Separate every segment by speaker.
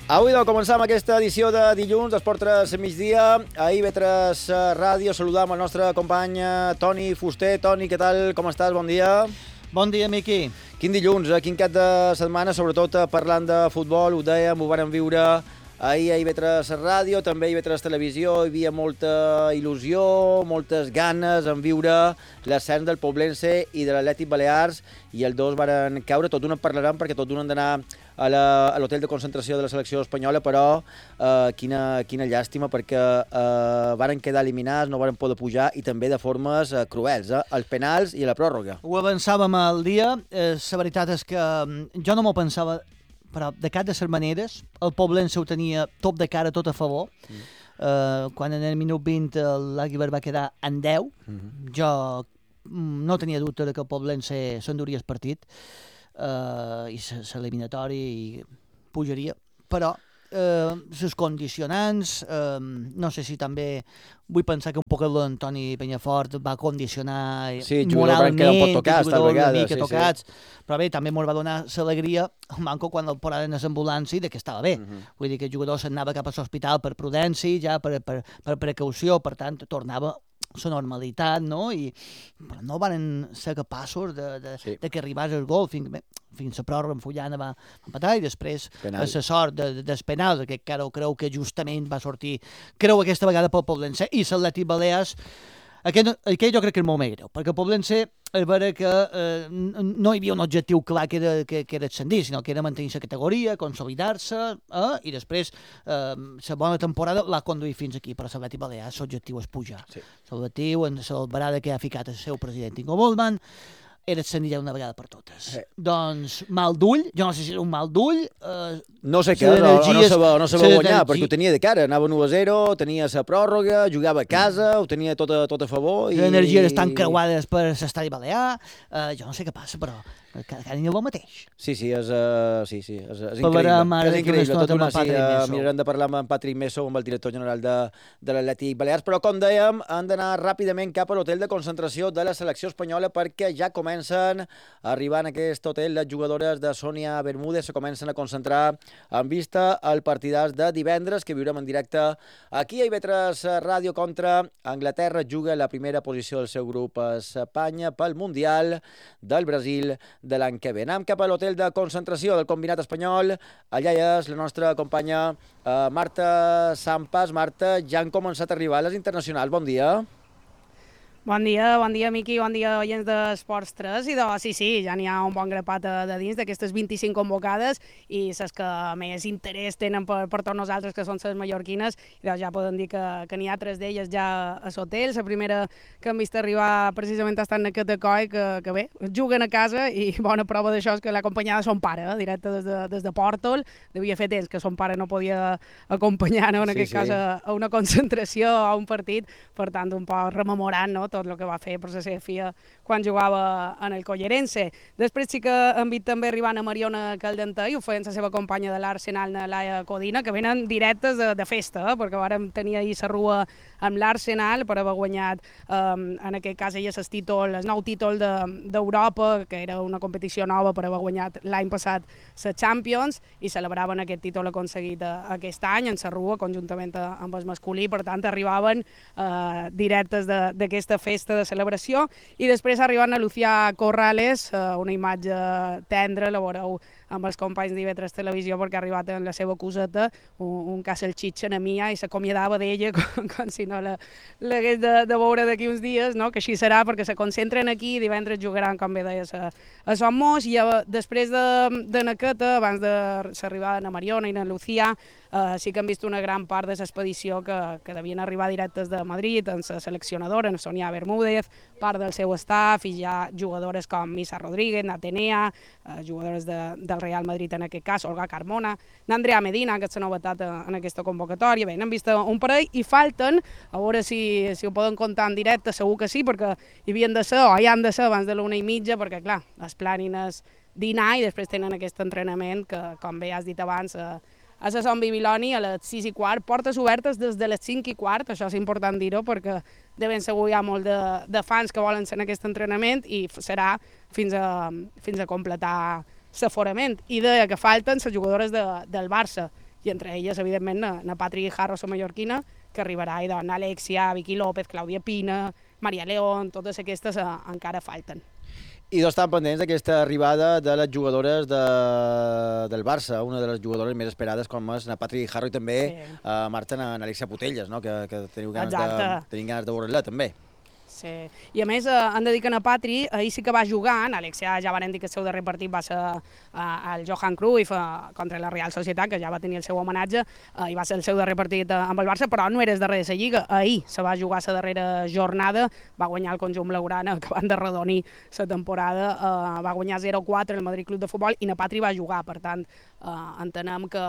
Speaker 1: Avui començam aquesta edició de dilluns d'Esport 3 migdia. A IB3 Ràdio saludam el nostre company Toni Fuster. Toni, què tal? Com estàs? Bon dia.
Speaker 2: Bon dia, Miqui.
Speaker 1: Quin dilluns, quin cap de setmana, sobretot parlant de futbol, ho dèiem, ho vàrem viure ahir a IB3 Ràdio, també a IB3 Televisió. Hi havia molta il·lusió, moltes ganes en viure l'ascens del Poblense i de l'Atlètic Balears, i els dos varen caure. Tot d'un en parlarem, perquè tot d'un han d'anar a l'hotel de concentració de la selecció espanyola, però quina llàstima, perquè varen quedar eliminats, no varen poder pujar, i també de formes cruels, als penals i a la pròrroga.
Speaker 2: Ho avançàvem al dia. La veritat és que jo no m'ho pensava, però de cap de les maneres el Poblense ho tenia tot de cara, tot a favor. Quan en el minut 20 l'Àguilar va quedar en 10, jo no tenia dubte que el Poblense s'enduria el partit i l'eliminatori i pujaria, però les condicionants, no sé si també vull pensar que un poc l'Antoni Penyafort va condicionar moralment, jugadors una mica tocats, però bé, també ens va donar l'alegria al Manco quan el poraren a l'ambulància de que estava bé. Vull dir que el jugador s'anava cap a l'hospital per prudència, ja per precaució, per tant, tornava la normalitat, no? Però no van ser capaços de que arribés el gol fins a pròrroga. En Fullana va empatar i després la sort del penal, que creu que justament va sortir, aquesta vegada pel Poblense, i l'Atlètic Balears. Aquest jo crec que és molt més greu, perquè el Poblense és vera que no hi havia un objectiu clar que era ascendir, sinó que era mantenir la categoria, consolidar-se, i després la bona temporada l'ha conduït fins aquí, però l'Atlètic Balears l'objectiu és pujar. L'objectiu, en la barada que ha ficat el seu president Ingo Bollmann, era ascendir ja una vegada per totes. Doncs mal d'ull, jo no sé si era un mal d'ull.
Speaker 1: No sé què, no sabia guanyar, perquè ho tenia de cara, anava 1-0, tenia la pròrroga, jugava a casa, ho tenia tot a favor.
Speaker 2: Les energies estan creuades per l'estadi balear, jo no sé què passa, però cada any és el mateix.
Speaker 1: Sí, és increïble. És increïble. Mirarem de parlar amb en Patrick Meso, amb el director general de l'Atlètic Balears, però com dèiem, han d'anar ràpidament cap a l'hotel de concentració de la selecció espanyola, perquè ja comencen a arribar en aquest hotel les jugadores de Sonia Bermúdez, se comencen a concentrar en vista al partidàs de divendres que viurem en directe aquí a IB3 Ràdio contra Anglaterra. Juga la primera posició del seu grup a Espanya pel Mundial del Brasil de l'any que ve. Anem cap a l'hotel de concentració del combinat espanyol. Allà és la nostra companya Marta Sampas. Marta, ja han començat a arribar les internacionals. Bon dia.
Speaker 3: Bon dia, Miqui, bon dia, oients d'Esports 3, i sí, ja n'hi ha un bon grapat de dins d'aquestes 25 convocades, i les que més interès tenen per tots nosaltres, que són les mallorquines, i ja podem dir que n'hi ha 3 d'elles ja a l'hotel. La primera que hem vist arribar precisament està en aquest coll, que bé, juguen a casa, i bona prova d'això és que l'ha acompanyada son pare, directe des de Pòrtol. Devia fer temps que son pare no podia acompanyar, en aquest cas, a una concentració, a un partit, per tant, un poc rememorant, no?, tot el que va fer per la seva filla quan jugava en el Collerense. Després sí que hem vist també arribant a Mariona Caldentey, ho feien la seva companya de l'Arsenal, Laia Codina, que venen directes de festa, perquè vàrem tenir ahir la rua amb l'Arsenal per haver guanyat, en aquest cas, el nou títol d'Europa, que era una competició nova per haver guanyat l'any passat la Champions, i celebraven aquest títol aconseguit aquest any en la rua, conjuntament amb el masculí. Per tant, arribaven directes d'aquesta festa de celebració, i després arribant a Lucía Corrales, una imatge tendra, la veureu amb els companys d'IV3 Televisió, perquè ha arribat en la seva coseta un salxitxa a Mia i s'acomiadava d'ella com si no l'hagués de veure d'aquí uns dies, no? Que així serà, perquè se concentren aquí i divendres jugaran, com bé deies, a Somos, i després de Naqueta, abans de l'arribada a Mariona i a Lucía, sí que hem vist una gran part de l'expedició que devien arribar directes de Madrid, amb la seleccionadora, en Sonia Bermúdez, part del seu staff, i ja jugadores com Misa Rodríguez, Atenea, jugadores del Real Madrid en aquest cas, Olga Carmona, n'Andrea Medina, que és la novetat en aquesta convocatòria. Bé, n'hem vist un parell, i falten, a veure si ho poden comptar en directe, segur que sí, perquè hi havien de ser, o hi han de ser abans de l'1:30, perquè clar, els planin és dinar i després tenen aquest entrenament que, com bé has dit abans, a la Son Bibiloni a les 6:15, portes obertes des de les 5:15, això és important dir-ho, perquè de ben segur hi ha molt de fans que volen ser en aquest entrenament, i serà fins a completar l'aforament. I deia que falten les jugadores del Barça, i entre elles, evidentment, na Patri Jarro, la mallorquina, que arribarà, i doncs Alexia, Vicky López, Clàudia Pina, Maria León, totes aquestes encara falten.
Speaker 1: I no estan pendents d'aquesta arribada de les jugadores del Barça, una de les jugadores més esperades com és na Patri Jarro i també marxen en Alexia Putelles, no? que tenim ganes de veure-la també.
Speaker 3: Sí. I a més, han de dir que na Patri ahir sí que va jugar, Alexia ja van dir que el seu darrer partit va ser el Johan Cruyff contra la Real Societat, que ja va tenir el seu homenatge, i va ser el seu darrer partit amb el Barça, però no era el darrer de la Lliga. Ahir se va jugar la darrera jornada, va guanyar el conjunt blaugrana, acabant de redonir la temporada, va guanyar 0-4 el Madrid Club de Futbol, i na Patri va jugar, per tant, entenem que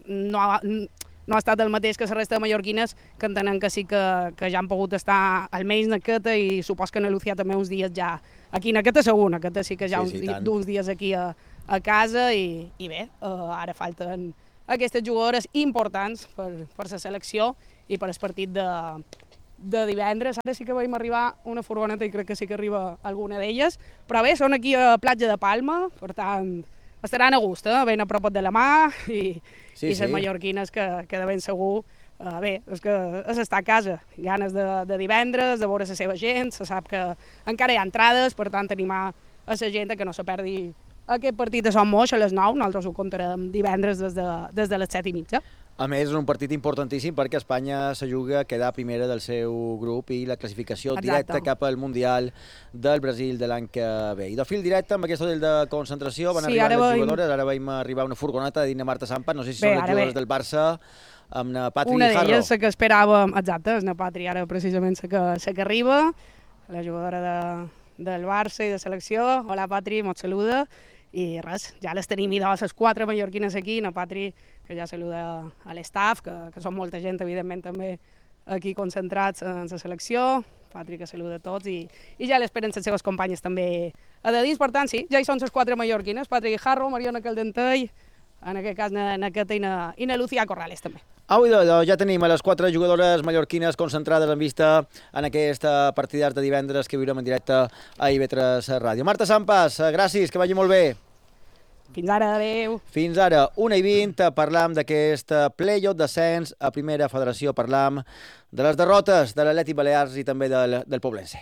Speaker 3: no ha estat el mateix que la resta de mallorquines, que entenem que sí que ja han pogut estar almenys en aquesta, i supos que na Lucía també uns dies ja aquí en aquesta segona, aquesta sí que ja uns dies aquí a casa, i bé, ara falten aquestes jugadores importants per la selecció i per el partit de divendres. Ara sí que veiem arribar una furgoneta i crec que sí que arriba alguna d'elles, però bé, són aquí a Platja de Palma, per tant estaran a gust, ben a prop de la mà, i les mallorquines que de ben segur, bé, és que s'està a casa, ganes de divendres, de veure la seva gent, se sap que encara hi ha entrades, per tant animar a la gent que no se perdi aquest partit de Son Moix a les 9, nosaltres ho contarem divendres des de les 7:30.
Speaker 1: A més, és un partit importantíssim perquè Espanya se juga a quedar primera del seu grup i la classificació directa cap al Mundial del Brasil de l'any que ve. I de fil directe amb aquest hotel de concentració van arribar les jugadores, ara veiem arribar una furgoneta de Dina Marta Sampas, no sé si són les jugadores del Barça, amb na Patri Jarro.
Speaker 3: Una d'elles, la que esperàvem, exacte, és na Patri, ara precisament la que arriba, la jugadora del Barça i de selecció. Hola Patri, mos saluda. I res, ja les tenim idò, les 4 mallorquines aquí, na Patri, que ja saluda a l'estaf, que són molta gent, evidentment, també aquí concentrats en la selecció. Patri, que saluda a tots, i ja l'esperen les seves companyes també a de dins. Per tant, sí, ja hi són les 4 mallorquines, Patri Jarro, Mariona Caldentell, en aquest cas na Queta i na Lucía Corrales també.
Speaker 1: Avui ja tenim a les 4 jugadores mallorquines concentrades en vista en aquesta partida de divendres que viurem en directe a IB3 Ràdio. Marta Sampas, gràcies, que vagi molt bé.
Speaker 3: Fins ara, adeu.
Speaker 1: Fins ara, 1:20, parlam d'aquest play-off d'ascens a Primera Federació, parlam de les derrotes de l'Atlètic Balears i també del Poblense.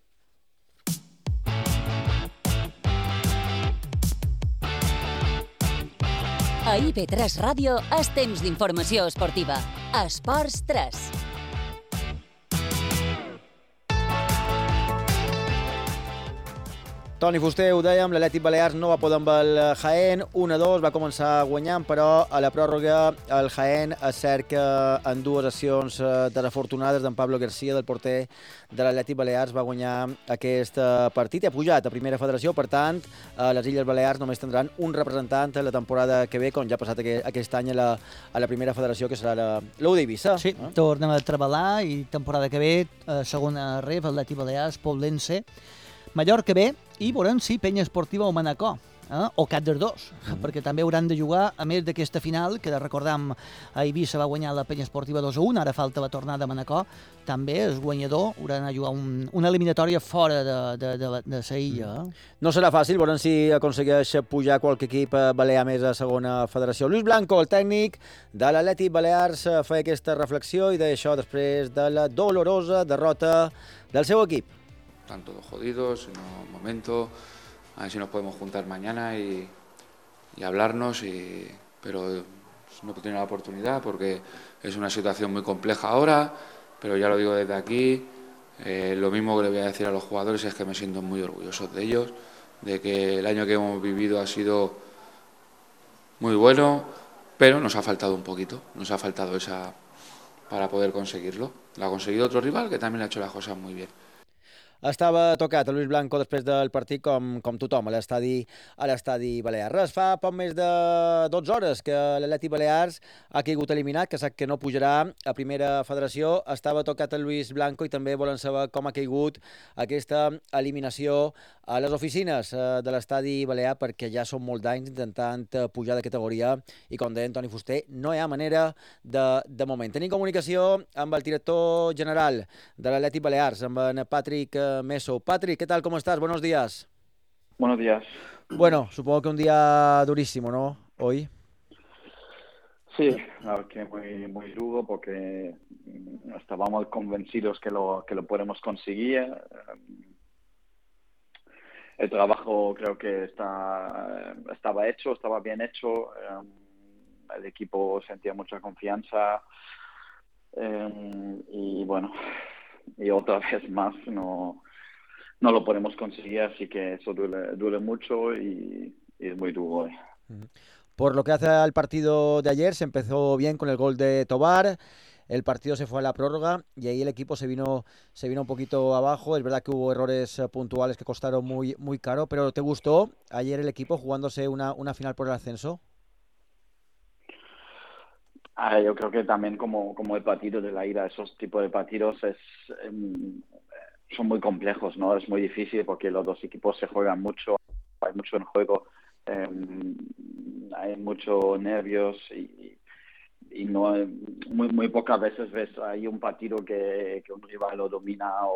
Speaker 4: A IB3 Ràdio és temps d'informació esportiva. Esports 3.
Speaker 1: Toni Fuster, ho dèiem, l'Atlètic Balears no va poder amb el Jaén, 1-2, va començar guanyant, però a la pròrroga el Jaén és cert que en 2 accions desafortunades d'en Pablo García, del porter de l'Atlètic Balears, va guanyar aquest partit i ha pujat a Primera Federació. Per tant, les Illes Balears només tindran un representant la temporada que ve, com ja ha passat aquest any a la Primera Federació, que serà l'U d'Eivissa.
Speaker 2: Sí, tornem a treballar i temporada que ve, segona ref, Atlètic Balears, Poblense, Mallorca B, i veurem si Penya Esportiva o Manacor, o cap dels dos, perquè també hauran de jugar, a més d'aquesta final, que recordam, a Eivissa va guanyar la Penya Esportiva 2-1, ara falta la tornada a Manacor, també el guanyador haurà d'anar a jugar una eliminatòria fora de la illa.
Speaker 1: No serà fàcil, veurem si aconsegueix pujar qualque equip balear més a segona federació. Luis Blanco, el tècnic de l'Atlètic Balears, feia aquesta reflexió i deia això després de la dolorosa derrota del seu equip.
Speaker 5: Están todos jodidos, en un momento, a ver si nos podemos juntar mañana y hablarnos, pero no tiene la oportunidad porque es una situación muy compleja ahora, pero ya lo digo desde aquí, lo mismo que le voy a decir a los jugadores es que me siento muy orgulloso de ellos, de que el año que hemos vivido ha sido muy bueno, pero nos ha faltado un poquito, nos ha faltado esa para poder conseguirlo. Lo ha conseguido otro rival que también ha hecho las cosas muy bien.
Speaker 1: Estava tocat a Luis Blanco després del partit com tothom a l'estadi Balear. Res, fa poc més de 12 hores que l'Atlètic Balears ha caigut eliminat, que sap que no pujarà a Primera Federació. Estava tocat a Luis Blanco i també volen saber com ha caigut aquesta eliminació a les oficines de l'estadi Balear, perquè ja són molts d'anys intentant pujar de categoria i, com deia Toni Fuster, no hi ha manera de moment. Tenim comunicació amb el director general de l'Atlètic Balears, amb en Patrick Meso. Patrick, ¿qué tal? ¿Cómo estás? Buenos días.
Speaker 6: Buenos días.
Speaker 1: Bueno, supongo que un día durísimo, ¿no? Hoy.
Speaker 6: Sí, claro que muy duro porque estábamos convencidos que lo podemos conseguir. El trabajo creo que estaba bien hecho. El equipo sentía mucha confianza. Y bueno, y otra vez más no lo podemos conseguir, así que eso duele mucho y es muy duro.
Speaker 1: Por lo que hace al partido de ayer, se empezó bien con el gol de Tobar, el partido se fue a la prórroga y ahí el equipo se vino un poquito abajo. Es verdad que hubo errores puntuales que costaron muy, muy caro, pero ¿te gustó ayer el equipo jugándose una final por el ascenso?
Speaker 6: Yo creo que también como el partido de la ida, esos tipos de partidos son muy complejos, ¿no? Es muy difícil porque los dos equipos se juegan mucho, hay mucho en juego, hay mucho nervios y no muy pocas veces ves ahí un partido que un rival lo domina